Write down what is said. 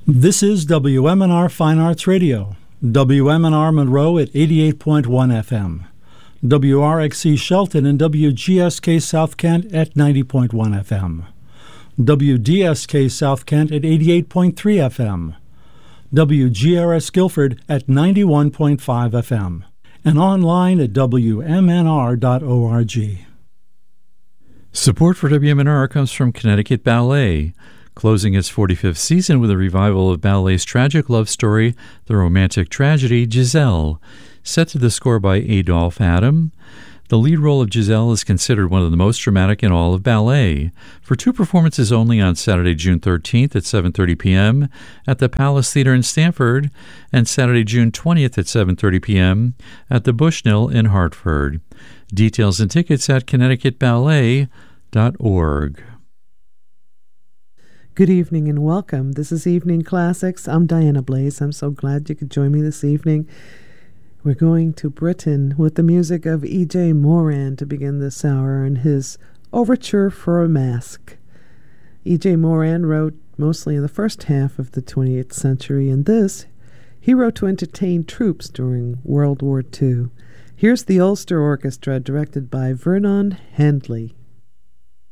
This is WMNR Fine Arts Radio, WMNR Monroe at 88.1 FM, WRXC Shelton and WGSK South Kent at 90.1 FM, WDSK South Kent at 88.3 FM, WGRS Guilford at 91.5 FM, and online at WMNR.org. Support for WMNR comes from Connecticut Ballet, closing its 45th season with a revival of ballet's tragic love story, the romantic tragedy Giselle, set to the score by Adolphe Adam. The lead role of Giselle is considered one of the most dramatic in all of ballet. For 2 performances only on Saturday, June 13th at 7:30 p.m. at the Palace Theater in Stamford and Saturday, June 20th at 7:30 p.m. at the Bushnell in Hartford. Details and tickets at connecticutballet.org. Good evening and welcome. This is Evening Classics. I'm Diana Blaze. I'm so glad you could join me this evening. We're going to Britain with the music of E.J. Moran to begin this hour and his Overture for a Mask. E.J. Moran wrote mostly in the first half of the 20th century, and this he wrote to entertain troops during World War II. Here's the Ulster Orchestra, directed by Vernon Handley.